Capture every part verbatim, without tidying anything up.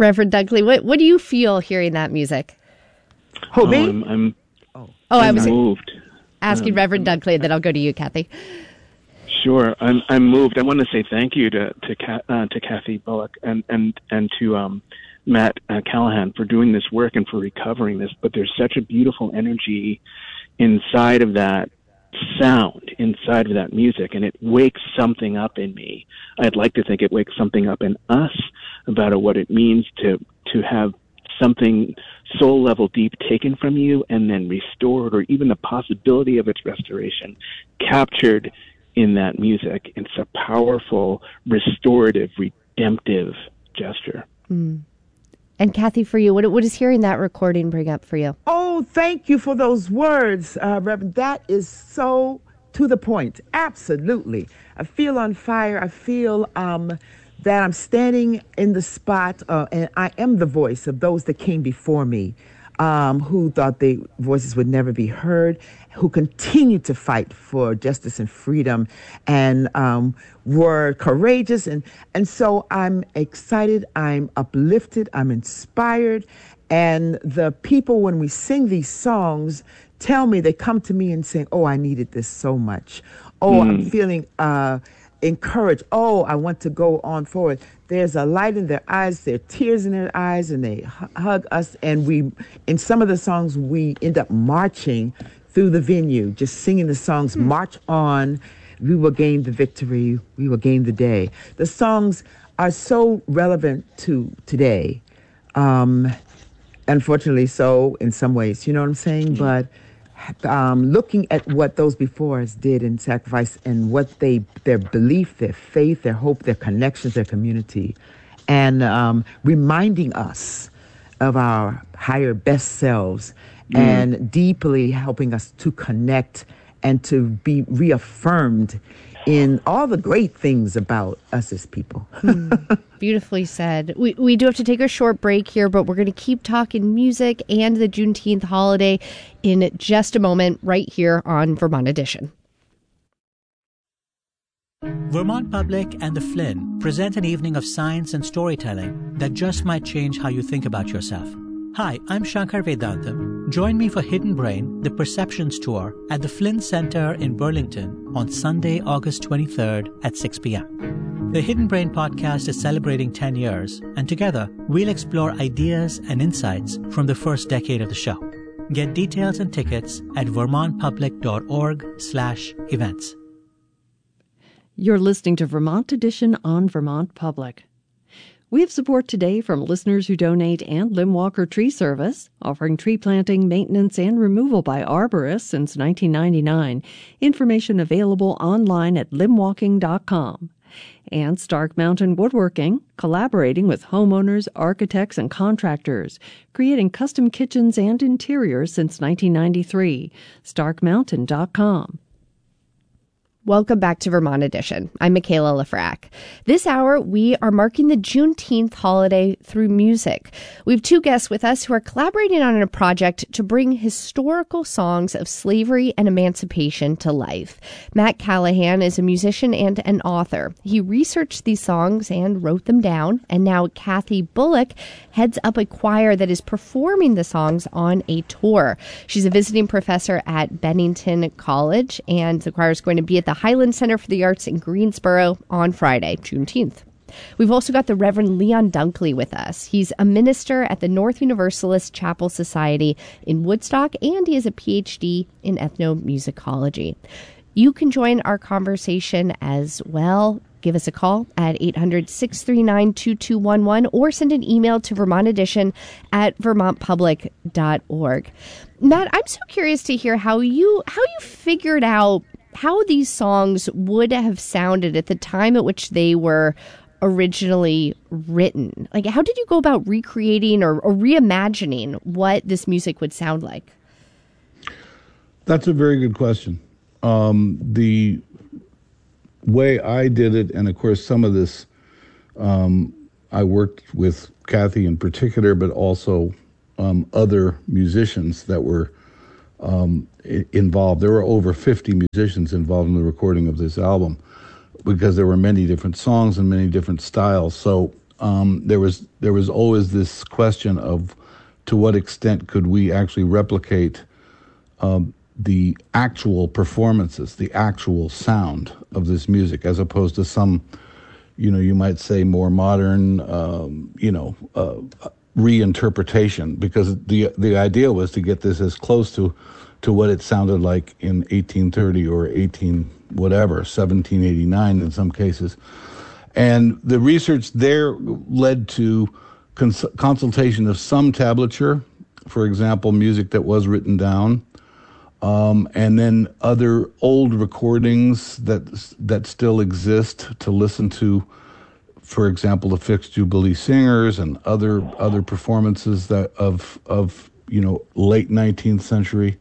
Reverend Dunkley, what, what do you feel hearing that music? Who, oh, me? I'm, I'm, Oh, I I'm was moved. asking Um, Reverend Dunkley, then I'll go to you, Kathy. Sure, I'm I'm moved. I want to say thank you to to Ka- uh, to Kathy Bullock and and and to um, Matt uh, Callahan for doing this work and for recovering this. But there's such a beautiful energy inside of that sound, inside of that music, and it wakes something up in me. I'd like to think it wakes something up in us about what it means to to have something soul level deep taken from you and then restored, or even the possibility of its restoration captured in that music. It's a powerful, restorative, redemptive gesture. Mm. And Kathy, for you, what, what does hearing that recording bring up for you? Oh, thank you for those words, uh, Reverend. That is so to the point. Absolutely. I feel on fire. I feel um, that I'm standing in the spot, uh, and I am the voice of those that came before me, um, who thought their voices would never be heard, who continued to fight for justice and freedom, and um, were courageous. And, and so I'm excited, I'm uplifted, I'm inspired. And the people, when we sing these songs, tell me, they come to me and say, oh, I needed this so much. Oh, mm. I'm feeling uh, encouraged. Oh, I want to go on forward. There's a light in their eyes, there are tears in their eyes, and they hug us. And we, in some of the songs, we end up marching through the venue, just singing the songs, hmm. March on, we will gain the victory, we will gain the day. The songs are so relevant to today. Um, unfortunately so in some ways, you know what I'm saying? Mm. But um, looking at what those before us did in sacrifice and what they, their belief, their faith, their hope, their connections, their community, and um, reminding us of our higher best selves, mm. and deeply helping us to connect and to be reaffirmed in all the great things about us as people. mm, beautifully said. We we do have to take a short break here, but we're going to keep talking music and the Juneteenth holiday in just a moment right here on Vermont Edition. Vermont Public and the Flynn present an evening of science and storytelling that just might change how you think about yourself. Hi, I'm Shankar Vedantam. Join me for Hidden Brain, the Perceptions Tour at the Flynn Center in Burlington on Sunday, August twenty-third at six p.m. The Hidden Brain podcast is celebrating ten years, and together we'll explore ideas and insights from the first decade of the show. Get details and tickets at vermontpublic.org slash events. You're listening to Vermont Edition on Vermont Public. We have support today from listeners who donate and Limwalker Tree Service, offering tree planting, maintenance, and removal by arborists since nineteen ninety-nine. Information available online at limwalking dot com. And Stark Mountain Woodworking, collaborating with homeowners, architects, and contractors, creating custom kitchens and interiors since nineteen ninety-three. stark mountain dot com. Welcome back to Vermont Edition. I'm Michaela Lafrac. This hour, we are marking the Juneteenth holiday through music. We have two guests with us who are collaborating on a project to bring historical songs of slavery and emancipation to life. Matt Callahan is a musician and an author. He researched these songs and wrote them down, and now Kathy Bullock heads up a choir that is performing the songs on a tour. She's a visiting professor at Bennington College, and the choir is going to be at the Highland Center for the Arts in Greensboro on Friday, Juneteenth. We've also got the Reverend Leon Dunkley with us. He's a minister at the North Universalist Chapel Society in Woodstock, and he has a P H D in ethnomusicology. You can join our conversation as well. Give us a call at eight hundred, six three nine, two two one one or send an email to Vermont Edition at vermont public dot org. Matt, I'm so curious to hear how you how you figured out how these songs would have sounded at the time at which they were originally written. Like, how did you go about recreating or, or reimagining what this music would sound like? That's a very good question. Um, the way I did it, and of course some of this, um, I worked with Kathy in particular, but also um, other musicians that were um, I- involved. There were over fifty musicians involved in the recording of this album because there were many different songs and many different styles. So um, there was there was always this question of to what extent could we actually replicate um, the actual performances, the actual sound of this music, as opposed to some, you know, you might say more modern, um, you know, uh, reinterpretation, because the the idea was to get this as close to to what it sounded like in eighteen thirty or eighteen whatever, seventeen eighty-nine in some cases. And the research there led to cons- consultation of some tablature, for example, music that was written down, um, and then other old recordings that that still exist to listen to, for example, the Fixed Jubilee Singers and other other performances that of of you know late nineteenth century.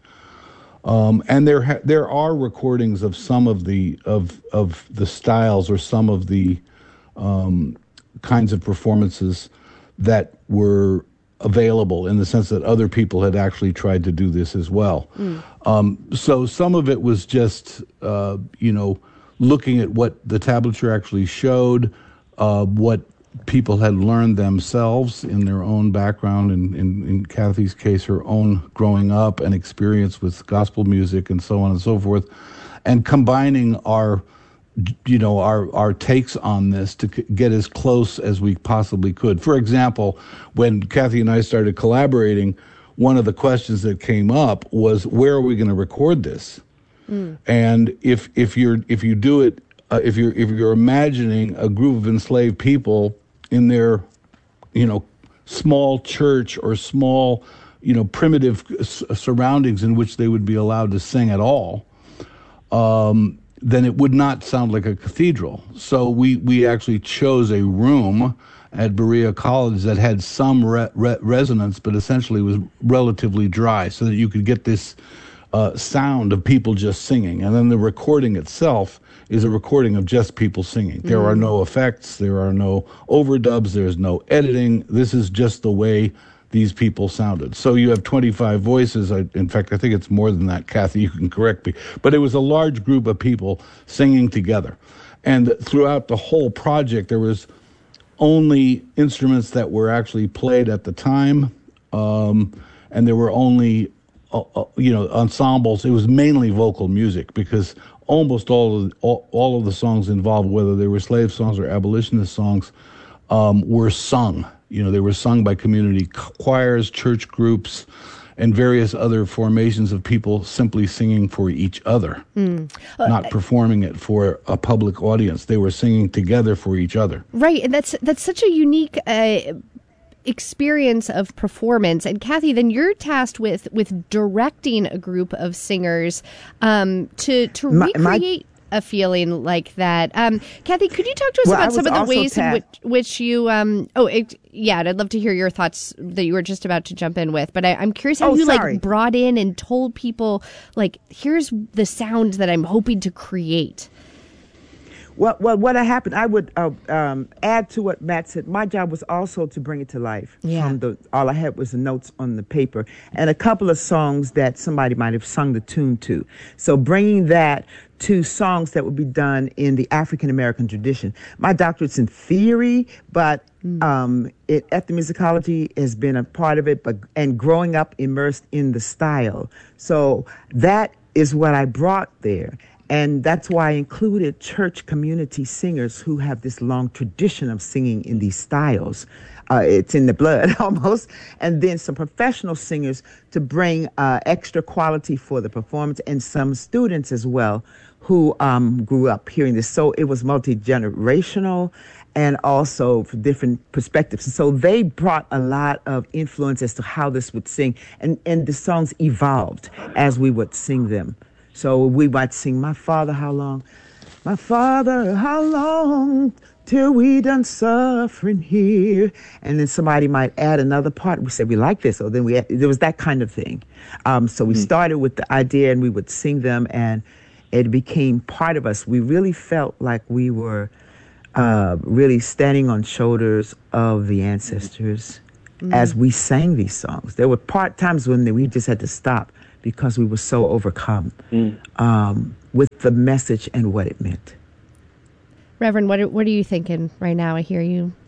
Um, and there ha- there are recordings of some of the of of the styles or some of the um, kinds of performances that were available, in the sense that other people had actually tried to do this as well. Mm. Um, so some of it was just uh, you know looking at what the tablature actually showed, uh, what people had learned themselves in their own background, and in, in Kathy's case, her own growing up and experience with gospel music and so on and so forth, and combining our, you know, our, our takes on this to c- get as close as we possibly could. For example, when Kathy and I started collaborating, one of the questions that came up was, where are we going to record this? Mm. And if if you're if you do it, uh, if you're if you're imagining a group of enslaved people in their, you know, small church or small, you know, primitive s- surroundings in which they would be allowed to sing at all, um, then it would not sound like a cathedral. So we, we actually chose a room at Berea College that had some re- re- resonance, but essentially was relatively dry, so that you could get this uh, sound of people just singing. And then the recording itself is a recording of just people singing. There mm. are no effects, there are no overdubs, there's no editing. This is just the way these people sounded. So you have twenty-five voices. I, in fact, I think it's more than that, Kathy, you can correct me. But it was a large group of people singing together. And throughout the whole project, there was only instruments that were actually played at the time, um, and there were only, uh, uh, you know, ensembles. It was mainly vocal music, because almost all of the, all, all of the songs involved, whether they were slave songs or abolitionist songs, um, were sung. You know, they were sung by community choirs, church groups, and various other formations of people simply singing for each other, mm. uh, not performing it for a public audience. They were singing together for each other. Right, and that's that's such a unique Uh... experience of performance. And Kathy, then you're tasked with with directing a group of singers um, to to my, recreate my, a feeling like that. Um, Kathy, could you talk to us well, about some of the ways ta- in which, which you? Um, oh, it, yeah, I'd love to hear your thoughts that you were just about to jump in with. But I, I'm curious how oh, you sorry. like brought in and told people, like, here's the sound that I'm hoping to create. Well, well, what happened, I would uh, um, add to what Matt said. My job was also to bring it to life. Yeah. From the, all I had was the notes on the paper and a couple of songs that somebody might have sung the tune to. So bringing that to songs that would be done in the African-American tradition. My doctorate's in theory, but mm. um, it, ethnomusicology has been a part of it, but and growing up immersed in the style. So that is what I brought there. And that's why I included church community singers who have this long tradition of singing in these styles. Uh, it's in the blood almost. And then some professional singers to bring uh, extra quality for the performance, and some students as well who um, grew up hearing this. So it was multi-generational and also for different perspectives. So they brought a lot of influence as to how this would sing. And, and the songs evolved as we would sing them. So we might sing, my father, how long? My father, how long till we done suffering here? And then somebody might add another part. We said, we like this. So then we had, there was that kind of thing. Um, so we mm-hmm. started with the idea, and we would sing them, and it became part of us. We really felt like we were uh, really standing on shoulders of the ancestors mm-hmm. as we sang these songs. There were part times when we just had to stop, because we were so overcome mm. um, with the message and what it meant. Reverend, what are, what are you thinking right now? I hear you.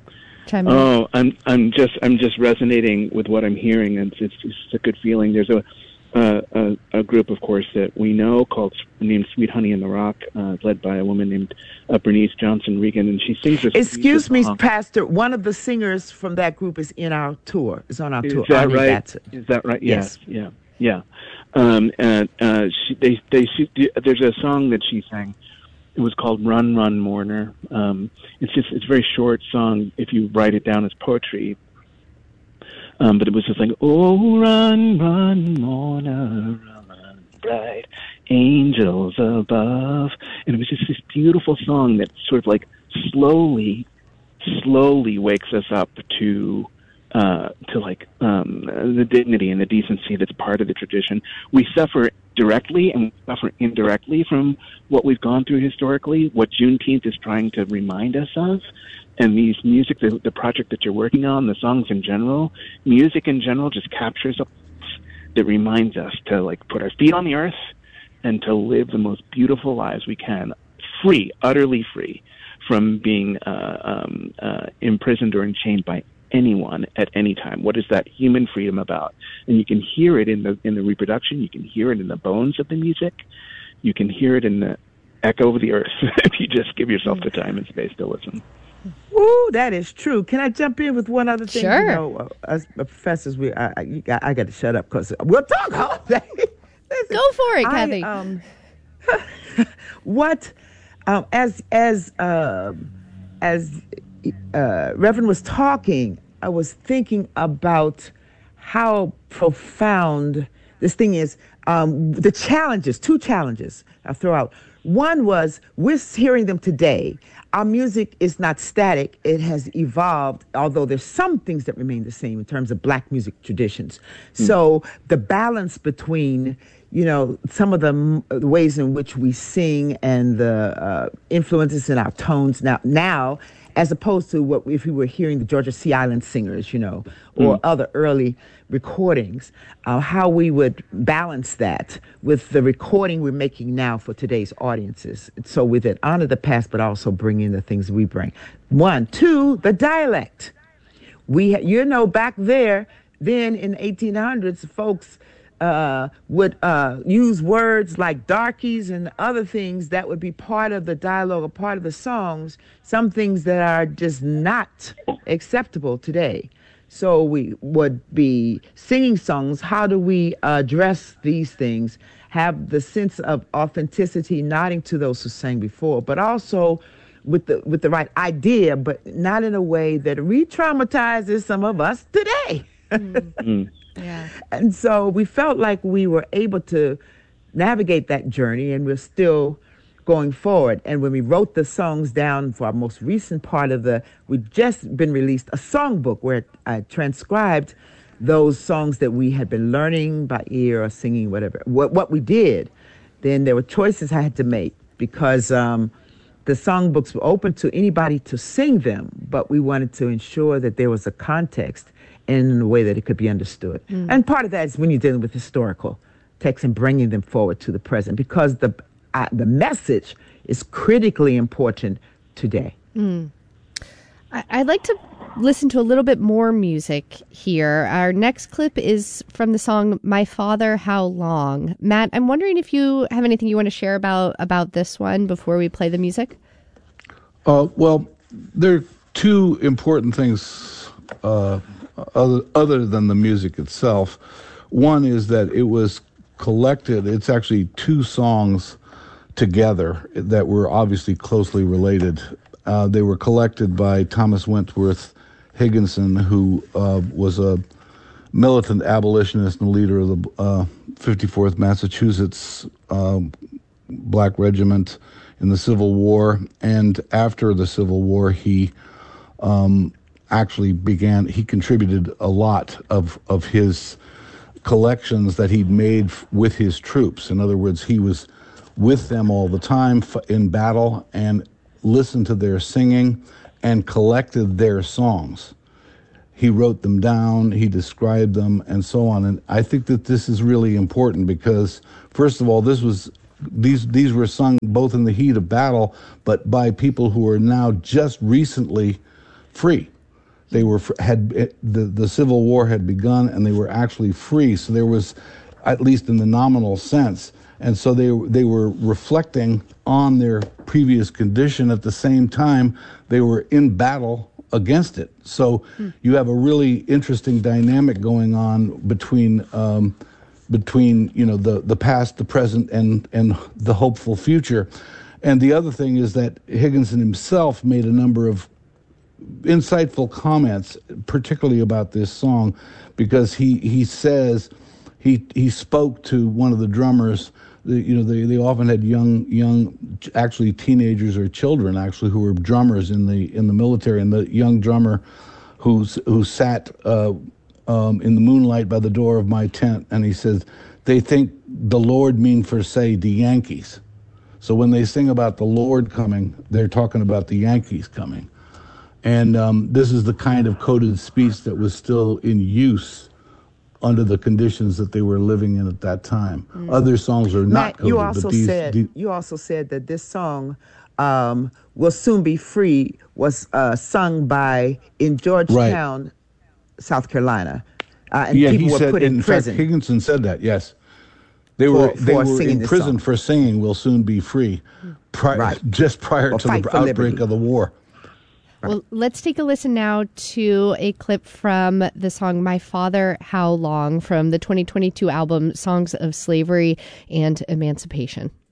chime in? Oh, I'm I'm just I'm just resonating with what I'm hearing, and it's, it's a good feeling. There's a, uh, a a group, of course, that we know called named Sweet Honey in the Rock, uh, led by a woman named uh, Bernice Johnson Regan, and she sings this. Excuse me, song. Pastor. One of the singers from that group is in our tour. Is on our Is tour. that Ani right? Batson. Is that right? Yes. Yeah, yeah, yeah. Um, and uh, she, they they she, there's a song that she sang. It was called "Run, Run, Mourner." Um, it's just it's a very short song if you write it down as poetry. Um, but it was just like, "Oh, run, run, mourner, run, bright angels above," and it was just this beautiful song that sort of like slowly, slowly wakes us up to. Uh, to like um, the dignity and the decency that's part of the tradition. We suffer directly and we suffer indirectly from what we've gone through historically, what Juneteenth is trying to remind us of. And these music, the, the project that you're working on, the songs in general, music in general just captures us that reminds us to like put our feet on the earth and to live the most beautiful lives we can, free, utterly free from being uh, um, uh, imprisoned or enchained by anyone at any time. What is that human freedom about? And you can hear it in the in the reproduction. You can hear it in the bones of the music. You can hear it in the echo of the earth if you just give yourself the time and space to listen. Ooh, that is true. Can I jump in with one other thing? Sure. You know, uh, as professors, we I, I, you got, I got to shut up because we'll talk all day. Listen, Go for it, I, Kathy. um, what um, as as uh, as uh, Reverend was talking, I was thinking about how profound this thing is. Um, the challenges, two challenges I'll throw out. One was we're hearing them today. Our music is not static. It has evolved, although there's some things that remain the same in terms of black music traditions. Mm. So the balance between, you know, some of the, the ways in which we sing and the uh, influences in our tones now, now, as opposed to what if we were hearing the Georgia Sea Island singers, you know, or mm. other early recordings, uh, how we would balance that with the recording we're making now for today's audiences. So with it, honor the past, but also bring in the things we bring. One, two, the dialect. We, you know, back there, then in eighteen hundreds, folks uh, would uh, use words like darkies and other things that would be part of the dialogue or part of the songs, some things that are just not acceptable today. So we would be singing songs. How do we address these things? Have the sense of authenticity, nodding to those who sang before, but also with the with the right idea, but not in a way that re-traumatizes some of us today. Mm. Yeah. And so we felt like we were able to navigate that journey, and we're still going forward. And when we wrote the songs down for our most recent part of the, we'd just been released a songbook where I transcribed those songs that we had been learning by ear or singing, whatever, what, what we did. Then there were choices I had to make because um, the songbooks were open to anybody to sing them, but we wanted to ensure that there was a context in a way that it could be understood. Mm. And part of that is when you're dealing with historical texts and bringing them forward to the present, because the uh, the message is critically important today. Mm. I- I'd like to listen to a little bit more music here. Our next clip is from the song My Father, How Long? Matt, I'm wondering if you have anything you want to share about, about this one before we play the music? Uh, well, there are two important things uh, other, other than the music itself. One is that it was collected, it's actually two songs together that were obviously closely related. Uh, they were collected by Thomas Wentworth Higginson, who uh, was a militant abolitionist and leader of the uh, fifty-fourth Massachusetts uh, Black Regiment in the Civil War. And after the Civil War, he um, actually began, he contributed a lot of, of his collections that he'd made f- with his troops. In other words, he was with them all the time f- in battle and listened to their singing and collected their songs. He wrote them down, he described them, and so on. And I think that this is really important because, first of all, this was these these were sung both in the heat of battle, but by people who are now just recently free. They were had the the Civil War had begun, and they were actually free. So there was, at least in the nominal sense, and so they they were reflecting on their previous condition. At the same time, they were in battle against it. So mm. you have a really interesting dynamic going on between um, between you know the the past, the present, and and the hopeful future. And the other thing is that Higginson himself made a number of insightful comments, particularly about this song, because he he says he he spoke to one of the drummers. The, you know, they, they often had young young actually teenagers or children actually who were drummers in the in the military, and the young drummer who's who sat uh, um, in the moonlight by the door of my tent, and he says they think the Lord mean for say the Yankees. So when they sing about the Lord coming, they're talking about the Yankees coming. And um, this is the kind of coded speech that was still in use under the conditions that they were living in at that time. Mm. Other songs are not Matt, coded. you also but these, said these, you also said that this song um, "Will Soon Be Free" was uh, sung by in Georgetown, right. South Carolina, uh, and yeah, people he were said, put in, in prison. Fact, Higginson said that. Yes, they for, were for they were in prison song. for singing "Will Soon Be Free," pri- right. just prior or to the outbreak liberty. of the war. Well, let's take a listen now to a clip from the song My Father, How Long from the twenty twenty-two album Songs of Slavery and Emancipation.